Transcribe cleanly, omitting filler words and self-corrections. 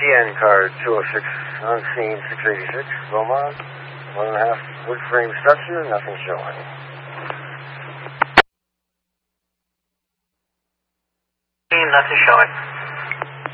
PN card 206 on scene 686, Beaumont. 1.5 wood frame structure, nothing showing. Nothing showing.